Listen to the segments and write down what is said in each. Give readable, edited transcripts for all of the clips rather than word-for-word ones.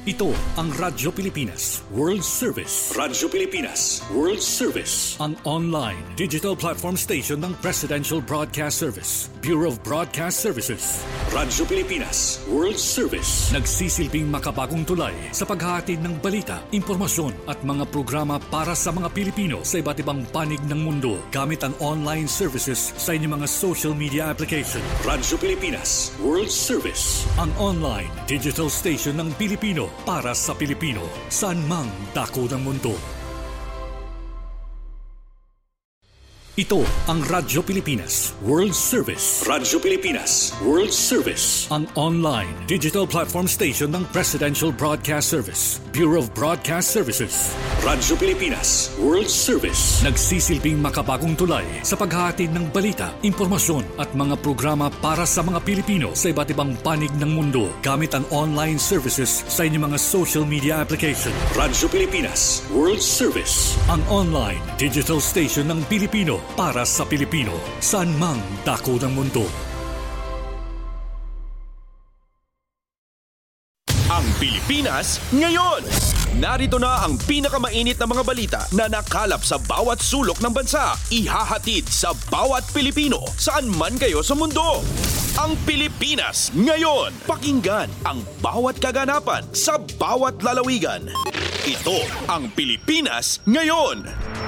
Ito ang Radyo Pilipinas World Service. Radyo Pilipinas World Service. Ang online digital platform station ng Presidential Broadcast Service, Bureau of Broadcast Services. Radyo Pilipinas World Service. Nagsisilbing makabagong tulay sa paghahatid ng balita, impormasyon at mga programa para sa mga Pilipino sa iba't ibang panig ng mundo gamit ang online services sa inyong mga social media application. Radyo Pilipinas World Service. Ang online digital station ng Pilipino para sa Pilipino, saan mang dako ng mundo. Ito ang Radyo Pilipinas World Service. Radyo Pilipinas World Service. Ang online digital platform station ng Presidential Broadcast Service, Bureau of Broadcast Services. Radyo Pilipinas World Service. Nagsisilbing makabagong tulay sa paghahatid ng balita, impormasyon at mga programa para sa mga Pilipino sa iba't ibang panig ng mundo gamit ang online services sa inyong mga social media application. Radyo Pilipinas World Service. Ang online digital station ng Pilipino para sa Pilipino, saan mang dako ng mundo. Ang Pilipinas ngayon! Narito na ang pinakamainit na mga balita na nakalap sa bawat sulok ng bansa. Ihahatid sa bawat Pilipino, saan man kayo sa mundo. Ang Pilipinas ngayon! Pakinggan ang bawat kaganapan sa bawat lalawigan. Ito ang Pilipinas ngayon!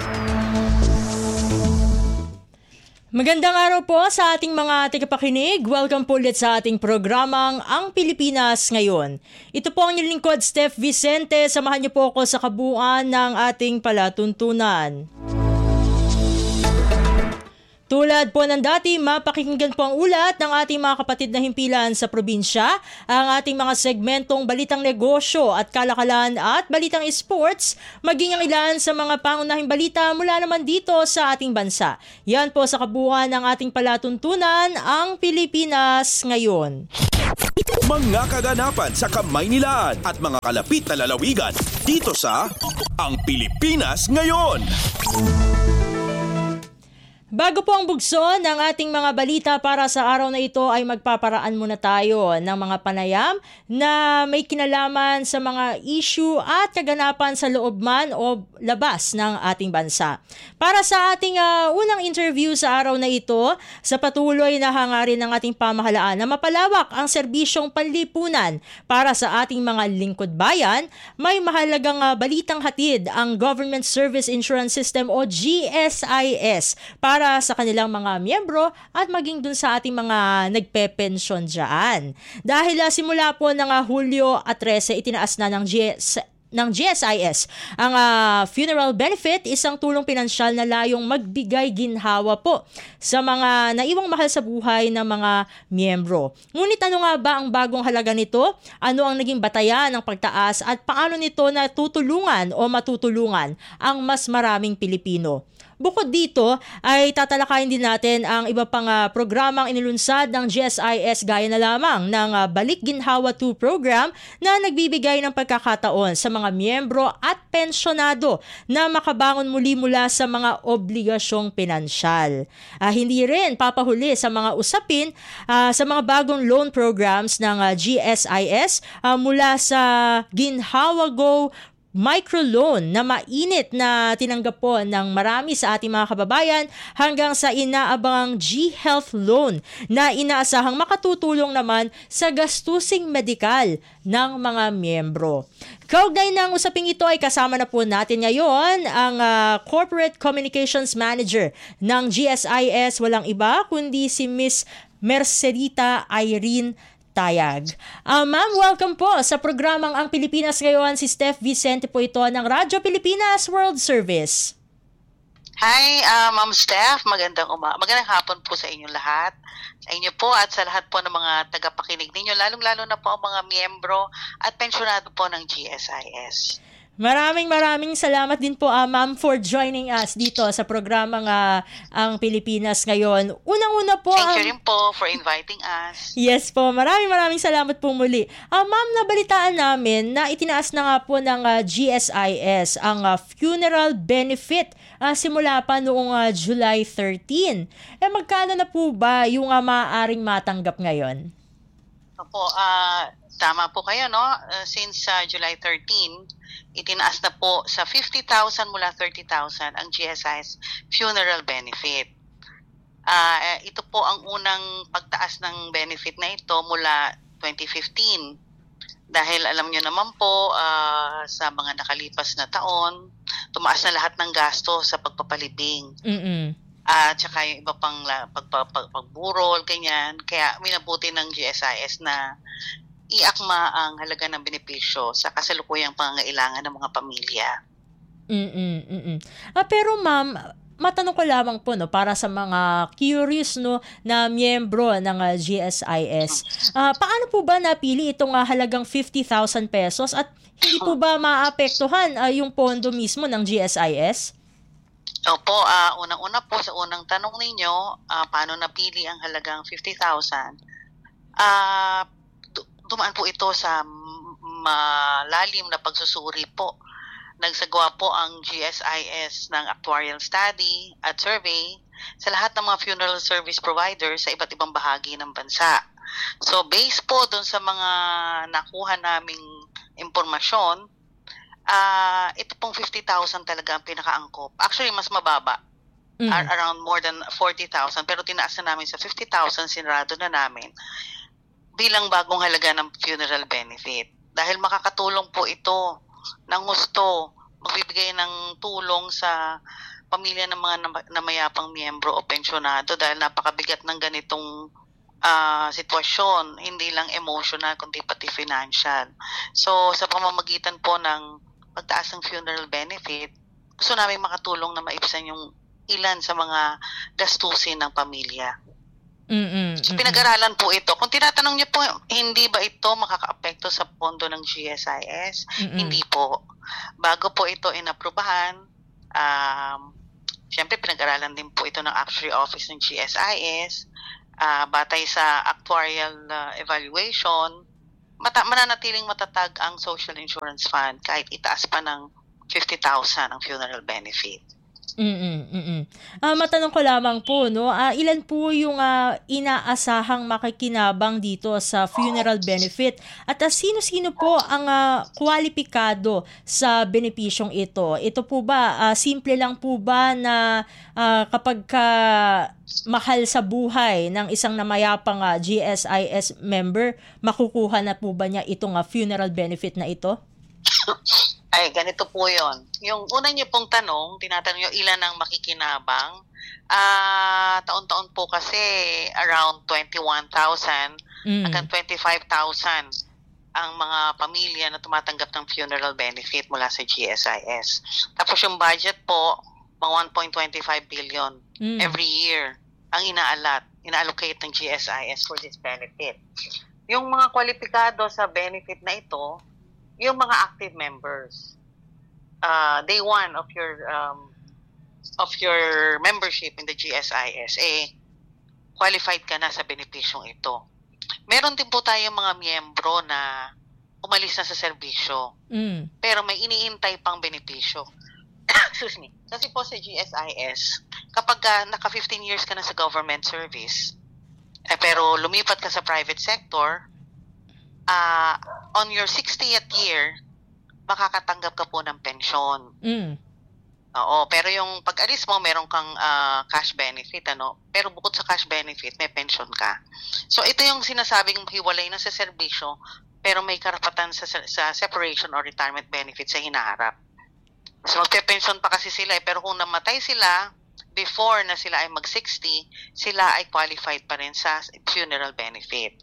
Magandang araw po sa ating mga tagapakinig. Welcome po ulit sa ating programang Ang Pilipinas Ngayon. Ito po ang inyong lingkod, Steph Vicente. Samahan niyo po ako sa kabuuan ng ating palatuntunan. Tulad po ng dati, mapakinggan po ang ulat ng ating mga kapatid na himpilan sa probinsya, ang ating mga segmentong balitang negosyo at kalakalan at balitang sports, maging ang ilan sa mga pangunahing balita mula naman dito sa ating bansa. Yan po sa kabuuan ng ating palatuntunan, Ang Pilipinas Ngayon. Mga kaganapan sa Kamaynilaan at mga kalapit na lalawigan dito sa Ang Pilipinas Ngayon. Bago po ang bugso ng ating mga balita para sa araw na ito ay magpaparaan muna tayo ng mga panayam na may kinalaman sa mga issue at kaganapan sa loob man o labas ng ating bansa. Para sa ating unang interview sa araw na ito, sa patuloy na hangarin ng ating pamahalaan na mapalawak ang serbisyong panlipunan para sa ating mga lingkod bayan, may mahalagang balitang hatid ang Government Service Insurance System o GSIS para sa kanilang mga miyembro at maging dun sa ating mga nagpe-pensyon dyan. Dahil simula po ng Hulyo 13, itinaas na ng GSIS ang funeral benefit, isang tulong pinansyal na layong magbigay ginhawa po sa mga naiwang mahal sa buhay ng mga miyembro. Ngunit ano nga ba ang bagong halaga nito? Ano ang naging batayan ng pagtaas at paano nito natutulungan o matutulungan ang mas maraming Pilipino? Bukod dito ay tatalakayin din natin ang iba pang programang inilunsad ng GSIS gaya na lamang ng Balik Ginhawa 2 program na nagbibigay ng pagkakataon sa mga miyembro at pensyonado na makabangon muli mula sa mga obligasyong pinansyal. Hindi rin papahuli sa mga usapin sa mga bagong loan programs ng GSIS mula sa Ginhawa Go microloan na mainit na tinanggap po ng marami sa ating mga kababayan hanggang sa inaabangang G-Health Loan na inaasahang makatutulong naman sa gastusing medikal ng mga miyembro. Kaugnay ng usaping ito ay kasama na po natin ngayon ang Corporate Communications Manager ng GSIS, walang iba kundi si Miss Mercedita Irene Tayag. Ma'am, welcome po sa programang Ang Pilipinas Ngayon. Si Steph Vicente po ito ng Radyo Pilipinas World Service. Hi, Ma'am Steph. Magandang hapon po sa inyong lahat. Sa inyo po at sa lahat po ng mga tagapakinig ninyo, lalong-lalo na po ang mga miyembro at pensyonado po ng GSIS. Maraming salamat din po, ma'am, for joining us dito sa programang Ang Pilipinas Ngayon. Unang-una po... Thank you rin po for inviting us. Yes po, maraming salamat po muli. Ma'am, nabalitaan namin na itinaas na nga po ng GSIS ang funeral benefit simula pa noong July 13. Magkano na po ba yung maaaring matanggap ngayon? Opo, tama po kayo, no? Since July 13, itinaas na po sa 50,000 mula 30,000 ang GSIS funeral benefit. Ito po ang unang pagtaas ng benefit na ito mula 2015. Dahil alam nyo naman po, sa mga nakalipas na taon, tumaas na lahat ng gasto sa pagpapalibing. At saka yung iba pang pagburol, ganyan. Kaya minabuti ng GSIS na iakma ang halaga ng benepisyo sa kasalukuyang pangangailangan ng mga pamilya. Pero ma'am, matanong ko lamang po, no, para sa mga curious, no, na miyembro ng GSIS. Paano po ba napili itong halagang 50,000 pesos at hindi po ba maapektuhan yung pondo mismo ng GSIS? Opo, unang-una po sa unang tanong ninyo, paano napili ang halagang 50,000? Dumaan po ito sa malalim na pagsusuri po. Nagsagawa po ang GSIS ng actuarial study at survey sa lahat ng mga funeral service providers sa iba't ibang bahagi ng bansa. So based po doon sa mga nakuha naming impormasyon, ito pong 50,000 talaga ang pinakaangkop. Actually, mas mababa. Around more than 40,000. Pero tinaas na namin sa 50,000, sinarado na namin bilang bagong halaga ng funeral benefit. Dahil makakatulong po ito ng gusto, magbibigay ng tulong sa pamilya ng mga namayapang miyembro o pensyonado dahil napakabigat ng ganitong sitwasyon, hindi lang emotional kundi pati financial. So sa pamamagitan po ng pagtaas ng funeral benefit, gusto namin makatulong na maibsan yung ilan sa mga gastusin ng pamilya. So, pinag-aralan po ito. Kung tinatanong niyo po, hindi ba ito makaka-apekto sa pondo ng GSIS? Hindi po. Bago po ito inaprubahan, siyempre pinag-aralan din po ito ng Actuary Office ng GSIS. Batay sa actuarial evaluation, mananatiling matatag ang Social Insurance Fund kahit itaas pa ng 50,000 ang funeral benefit. Matanong ko lamang po, no, ilan po yung inaasahang makikinabang dito sa funeral benefit at sino-sino po ang kwalipikado sa benepisyong ito? Ito po ba, simple lang po ba na kapag mahal sa buhay ng isang namayapang GSIS member, makukuha na po ba niya itong funeral benefit na ito? Ay, ganito po yon. Yung una niyo pong tanong, tinatanong niyo ilan ang makikinabang. Taon-taon po kasi around 21,000 hanggang 25,000 ang mga pamilya na tumatanggap ng funeral benefit mula sa GSIS. Tapos yung budget po, mga 1.25 billion every year ang ina-allocate ng GSIS for this benefit. Yung mga kwalipikado sa benefit na ito, yung mga active members, day one of your membership in the GSIS, qualified ka na sa benepisyong ito. Meron din po tayong mga miyembro na umalis na sa serbisyo, pero may iniintay pang benepisyo. Excuse me. Kasi po sa GSIS, kapag naka 15 years ka na sa government service, pero lumipat ka sa private sector, on your 60th year, makakatanggap ka po ng pensyon. Oo, pero yung pag-alis mo, meron kang cash benefit, ano? Pero bukod sa cash benefit, may pension ka. So ito yung sinasabing hiwalay na sa serbisyo, pero may karapatan sa separation or retirement benefit sa hinaharap. So magpe-pension pa kasi sila, pero kung namatay sila before na sila ay mag-60, sila ay qualified pa rin sa funeral benefit.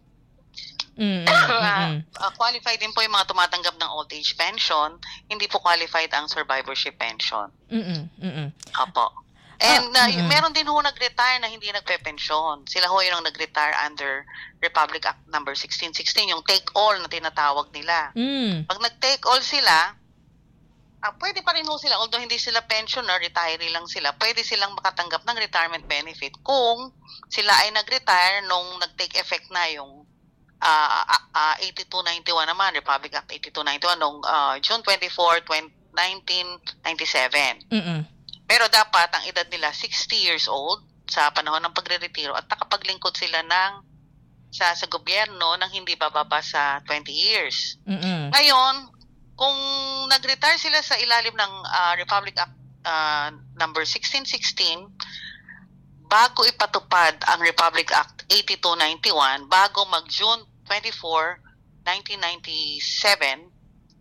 Qualified din po yung mga tumatanggap ng old age pension, hindi po qualified ang survivorship pension. Opo. And meron din ho nag-retire na hindi nagpe-pension. Sila ho yung nag-retire under Republic Act number 1616, yung take-all na tinatawag nila. Pag nag-take all sila, pwede pa rin ho sila, although hindi sila pensioner, retiree lang sila, pwede silang makatanggap ng retirement benefit kung sila ay nag-retire nung nag-take effect na yung 8291 naman, Republic Act 8291 noong June 24, 1997. Pero dapat ang edad nila 60 years old sa panahon ng pagre-retiro at nakapaglingkod sila ng sa gobyerno nang hindi bababa sa 20 years. Mm-mm. Ngayon, kung nag-retire sila sa ilalim ng Republic Act number 1616, bago ipatupad ang Republic Act 8291, bago mag-June 24, 1997,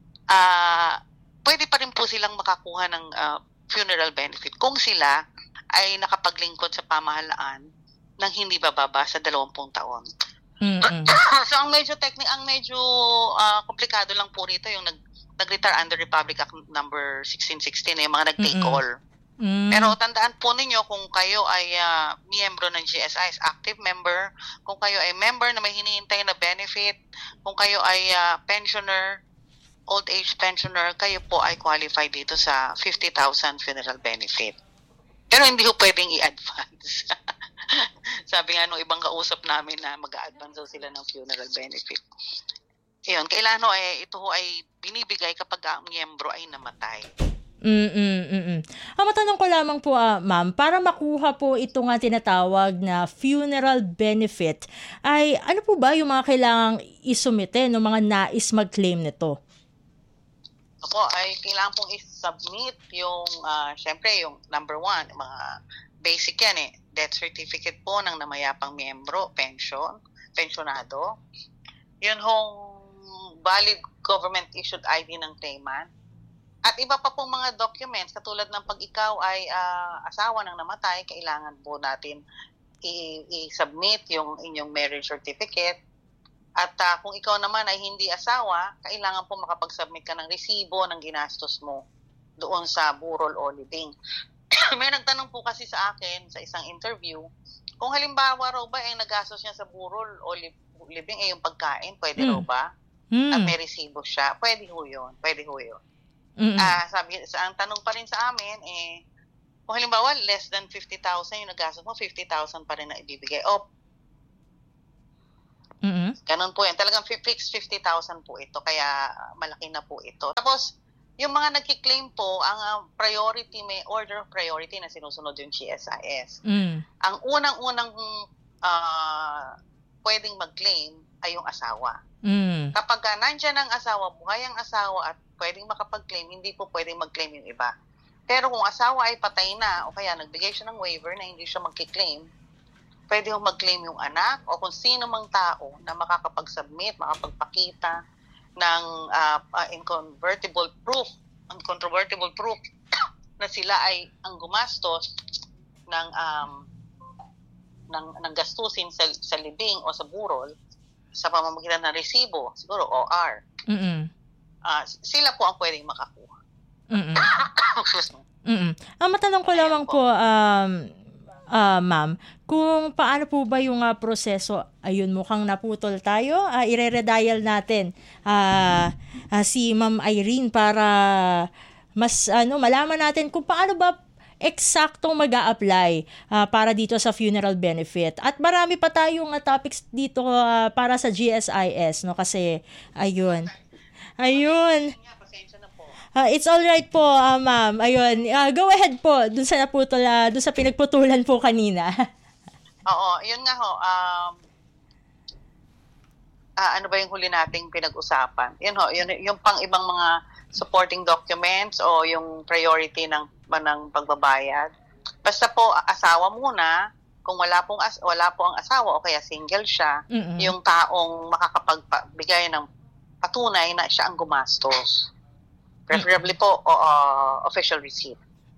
pwede pa rin po silang makakuha ng funeral benefit kung sila ay nakapaglingkod sa pamahalaan ng hindi bababa sa 20 taon. Mm-mm. So ang medyo komplikado lang po rito yung nag-retire under Republic Act number 1616, yung mga nag-take all. Pero tandaan po ninyo, kung kayo ay miyembro ng GSIS, active member, kung kayo ay member na may hinihintay na benefit, kung kayo ay pensioner, old age pensioner, kayo po ay qualified dito sa 50,000 funeral benefit. Pero hindi ho pwedeng i-advance. Sabi nga nung ibang kausap namin na mag-a-advance daw sila ng funeral benefit. Iyon, kailan ito ay binibigay kapag ang miyembro ay namatay. Matanong ko lamang po, ma'am, para makuha po ito nga tinatawag na funeral benefit, ay ano po ba yung mga kailangang isumite ng mga nais mag-claim nito? Opo, ay kailangan pong i-submit yung, syempre, yung number 1, mga basic yan death certificate po ng namayapang miyembro, pensionado. Yun hong valid government-issued ID ng claimant. At iba pa pong mga documents, katulad ng pag ikaw ay asawa ng namatay, kailangan po natin i-submit yung inyong marriage certificate. At kung ikaw naman ay hindi asawa, kailangan po makapag-submit ka ng resibo ng ginastos mo doon sa burol o libing. May nagtanong po kasi sa akin sa isang interview, kung halimbawa raw ba ay nagastos niya sa burol o libing yung pagkain, pwede raw ba? At may resibo siya, pwede ho yun. Ang tanong pa rin sa amin, kung halimbawa less than 50,000 yung nagastos mo, 50,000 pa rin na ibibigay. Ganun po yan. Talagang fixed 50,000 po ito, kaya malaki na po ito. Tapos, yung mga nagki-claim po, ang priority, may order of priority na sinusunod yung GSIS. Ang unang-unang pwedeng mag-claim ay yung asawa. Kapag nandyan ang asawa, buhay ang asawa at pwedeng makapag-claim, hindi po pwedeng mag-claim yung iba. Pero kung asawa ay patay na o kaya nagbigay siya ng waiver na hindi siya magki-claim, pwede yung mag-claim yung anak o kung sino mang tao na makakapag-submit, makapagpakita ng incontrovertible proof na sila ay ang gumastos ng gastusin sa libing o sa burol sa pamamagitan ng resibo, siguro OR. Sila po ang pwedeng makakuha. Excuse me. Matanong ko lamang po, ma'am, kung paano po ba yung proseso, ayun, mukhang naputol tayo, ire-redial natin si Ma'am Irene para mas malaman natin kung paano ba eksaktong mag-a-apply para dito sa funeral benefit. At marami pa tayong topics dito para sa GSIS, no, kasi ayun. It's all right po, ma'am. Ayun. Go ahead po dun sa naputol, dun sa pinagputulan po kanina. Oo, yun nga ho. Ano ba yung huli nating pinag-usapan? Yun ho, yung pang ibang mga supporting documents o yung priority ng pagbabayad. Basta po asawa muna, kung wala po ang asawa o kaya single siya, yung taong makakapagbigay ng patunay na siya ang gumastos. Preferably po official receipt.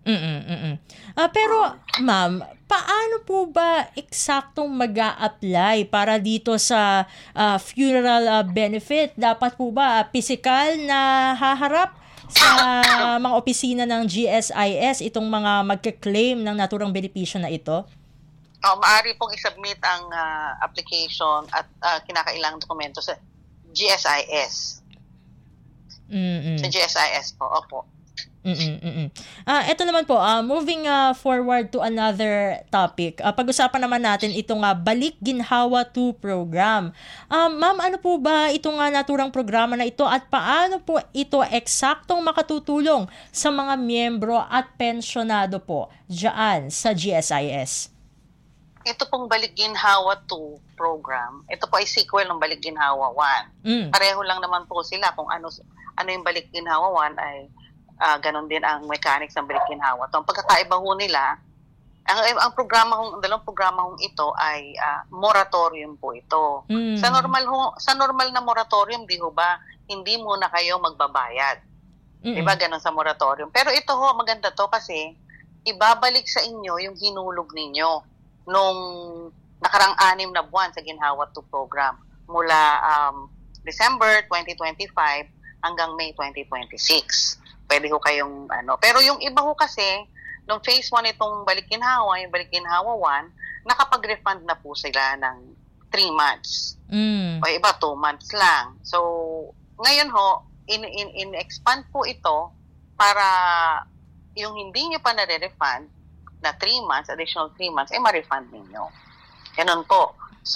Pero ma'am, paano po ba eksaktong mag-a-apply para dito sa funeral benefit? Dapat po ba physical na haharap sa mga opisina ng GSIS itong mga magka-claim ng naturang benepisyo na ito? Maaari pong isubmit ang application at kinakailangang dokumento sa GSIS. Sa GSIS po, opo. Ito naman po, moving forward to another topic. Pag-usapan naman natin itong Balik Ginhawa 2 program. Ma'am, ano po ba itong naturang programa na ito at paano po ito eksaktong makatutulong sa mga miyembro at pensyonado po dyan sa GSIS? ito pong Balik Ginhawa 2 program, ito po ay sequel ng Balik Ginhawa 1. Pareho lang naman po sila. Kung ano yung Balik Ginhawa 1 ay ganon din ang mechanics ng Balik Ginhawa 2. Ang pagkakaiba ho nila, ang dalawang programa ito ay moratorium po ito. Sa normal na moratorium, di ho ba, hindi muna kayo magbabayad. Di ba ganon sa moratorium? Pero ito ho, maganda to kasi ibabalik sa inyo yung hinulog ninyo nung nakarang 6 na buwan sa Ginhawa 2 program mula December 2025 hanggang May 2026. Pwede ho kayong Pero yung iba ho kasi, nung phase 1 itong Balik Ginhawa, yung Balik Ginhawa 1, nakapag-refund na po sila ng 3 months. O iba, 2 months lang. So, ngayon ho, in-expand po ito para yung hindi nyo pa nare-refund na 3 months, additional 3 months, ma-refund ninyo. Ganun po. So,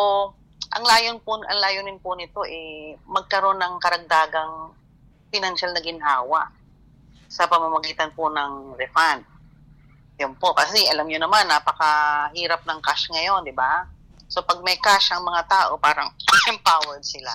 ang layunin po nito magkaroon ng karagdagang financial na ginhawa sa pamamagitan po ng refund. Yun po. Kasi alam nyo naman, napakahirap ng cash ngayon, di ba? So, pag may cash ang mga tao, parang empowered sila.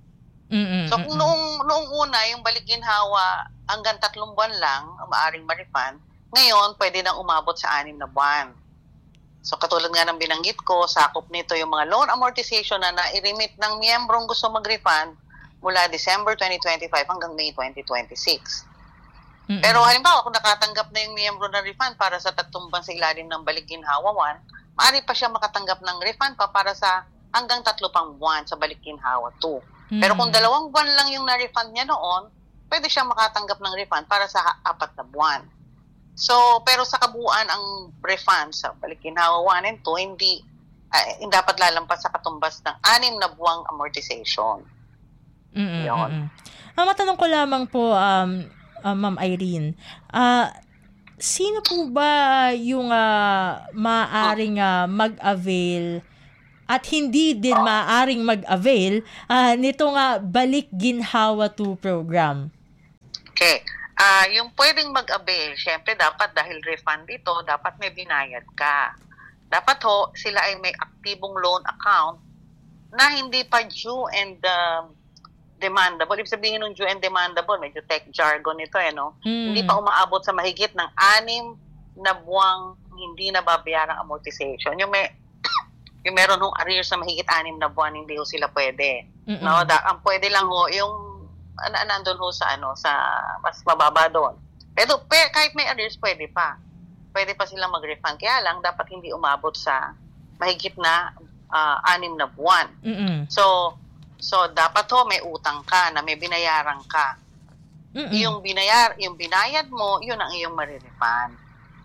So, kung noong una, yung Balik Ginhawa, hanggang 3 buwan lang, maaring ma-refund, ngayon, pwede nang umabot sa 6 na buwan. So, katulad nga ng binanggit ko, sakop nito yung mga loan amortization na nai-remit ng miyembrong gusto mag-refund mula December 2025 hanggang May 2026. Pero halimbawa, kung nakatanggap na yung miyembro ng refund para sa 3 buwan sa ilalim ng Balik Ginhawa 1, maaari pa siya makatanggap ng refund pa para sa hanggang 3 pang buwan sa Balik Ginhawa 2. Pero kung 2 buwan lang yung na-refund niya noon, pwede siya makatanggap ng refund para sa 4 na buwan. So, pero sa kabuuan, ang refund sa Balik Ginhawa 1 and 2, hindi dapat lalampas sa katumbas ng 6 na buwang amortization. Matanong ko lamang po, Ma'am Irene, sino po ba yung maaaring mag-avail at hindi din maaaring mag-avail nitong Balik Ginhawa 2 program? Okay. Yung pwedeng mag-avail, syempre dapat dahil refund ito, dapat may binayad ka. Dapat ho, sila ay may aktibong loan account na hindi pa due and demandable. Ibig sabihin ng due and demandable, medyo tech jargon ito, Hindi pa umaabot sa mahigit ng 6 na buwang hindi nababayarang amortization. Yung meron hong arrears sa mahigit 6 na buwan, hindi ho sila pwede. Ang pwede lang ho, yung nandun ho sa mas mababa doon. Pero kahit may arrears, pwede pa silang mag-refund. Kaya lang, dapat hindi umabot sa mahigit na 6 na buwan. So dapat ho, may utang ka, na may binayaran ka. Yung binayad mo, yun ang iyong ma-refund.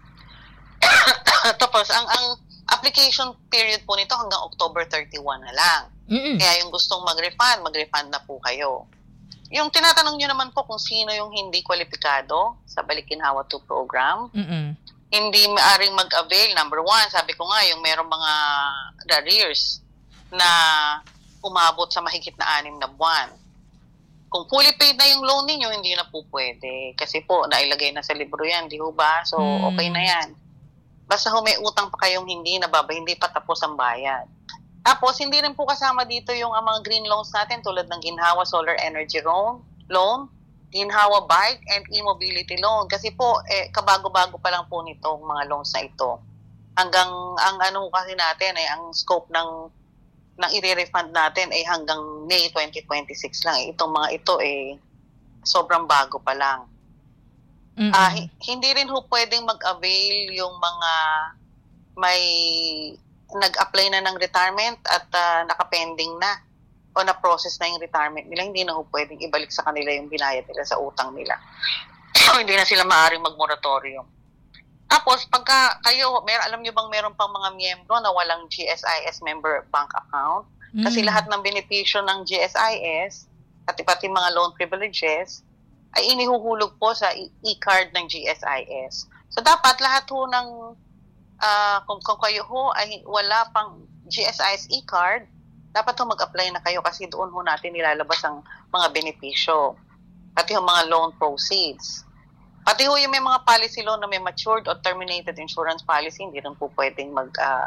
Tapos, ang application period po nito hanggang October 31 na lang. Kaya yung gustong mag-refund na po kayo. Yung tinatanong nyo naman po kung sino yung hindi kwalipikado sa Balik Ginhawa 2 program, hindi maaring mag-avail. Number 1, sabi ko nga, yung merong mga arrears na umabot sa mahigit na 6 na buwan. Kung fully paid na yung loan ninyo, hindi na po pwede. Kasi po, nailagay na sa libro yan, di ho ba? So, okay na yan. Basta ho may utang pa kayong hindi pa tapos ang bayad. Tapos, hindi rin po kasama dito yung mga green loans natin tulad ng Ginhawa Solar Energy Loan, Ginhawa Bike and E-Mobility Loan. Kasi po, kabago-bago pa lang po nitong mga loans na ito. Hanggang, kasi natin, ang scope ng i-refund natin ay hanggang May 2026 lang. Itong mga ito, sobrang bago pa lang. Hindi rin ho pwedeng mag-avail yung mga may nag-apply na ng retirement at nakapending na o na-process na yung retirement nila, hindi na ho pwedeng ibalik sa kanila yung binayad nila sa utang nila. Hindi na sila maaaring mag-moratorium. Tapos, pagka kayo, alam nyo bang meron pang mga miyembro na walang GSIS member bank account? Kasi lahat ng benepisyo ng GSIS at pati mga loan privileges ay inihuhulog po sa e-card ng GSIS. So, dapat lahat ho ng kung kayo ho ay wala pang GSIS e-card, dapat ho mag-apply na kayo kasi doon ho natin nilalabas ang mga benepisyo. Pati ho mga loan proceeds. Pati ho yung may mga policy loan na may matured or terminated insurance policy, hindi rin po pwedeng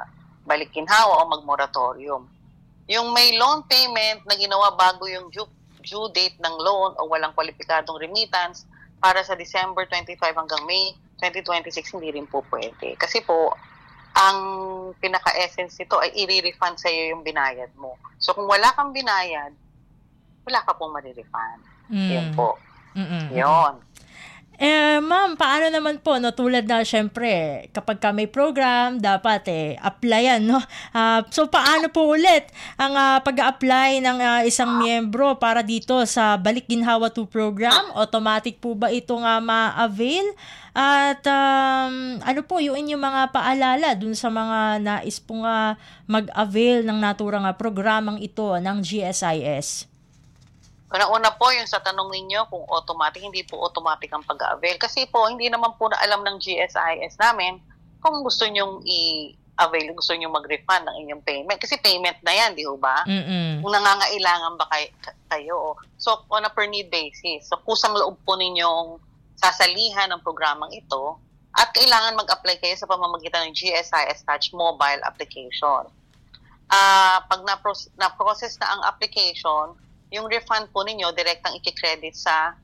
balik-ginhawa o mag-moratorium. Yung may loan payment na ginawa bago yung due date ng loan o walang kwalipikadong remittance para sa December 25 hanggang May 2026, hindi rin po pwede. Kasi po, ang pinaka-essence nito ay i-refund sa iyo yung binayad mo. So kung wala kang binayad, wala ka pong ma-refund. Yan po. Yun. Ma'am, paano naman po, no, tulad na syempre, kapag ka may program, dapat applyan, no? So, paano po ulit ang pag-a-apply ng isang miyembro para dito sa Balik Ginhawa 2 program? Automatic po ba ito nga ma-avail? At ano po yung inyong mga paalala dun sa mga nais po nga mag-avail ng naturang programang ito ng GSIS? Una-una po, yung sa tanong ninyo kung automatic, hindi po automatic ang pag-avail. Kasi po, hindi naman po na alam ng GSIS namin kung gusto nyong i-avail, gusto nyong mag-refund ng inyong payment. Kasi payment na yan, di ba? Kung nangangailangan ba kayo. So, on a per need basis. So, kusang loob po ninyong sasalihan ng programang ito at kailangan mag-apply kayo sa pamamagitan ng GSIS Touch mobile application. Pag na-process na ang application, yung refund po ninyo, direktang i-credit sa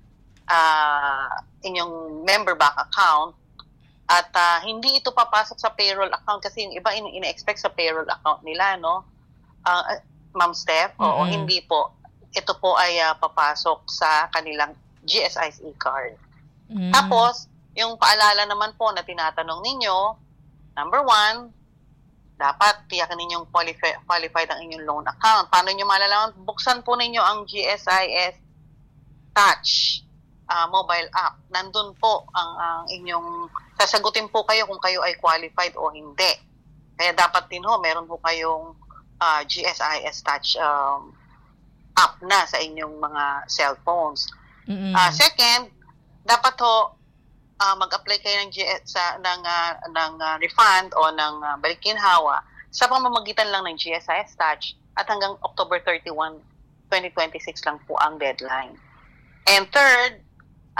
inyong member bank account at hindi ito papasok sa payroll account kasi yung iba ina-expect sa payroll account nila, no? Ma'am Steph? Oo, hindi po. Ito po ay papasok sa kanilang GSIS e-card. Tapos, yung paalala naman po na tinatanong ninyo, number 1, dapat tiyakan ninyong qualified ang inyong loan account. Paano nyo malalaman? Buksan po ninyo ang GSIS Touch mobile app. Nandun po ang inyong, sasagutin po kayo kung kayo ay qualified o hindi. Kaya dapat din meron po kayong GSIS Touch app na sa inyong mga cellphones. Second, dapat mag-apply kayo ng refund o ng balik-ginhawa sa pamamagitan lang ng GSIS Touch at hanggang October 31, 2026 lang po ang deadline. And third,